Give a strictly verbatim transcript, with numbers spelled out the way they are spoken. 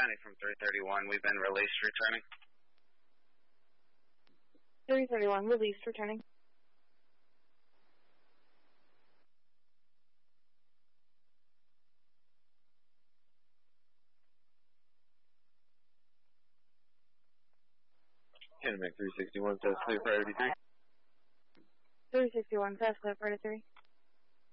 Danny from three thirty-one. We've been released, returning. three thirty-one, released, returning. Kennebec three sixty-one, test clear priority three. three sixty-one, test clear priority three.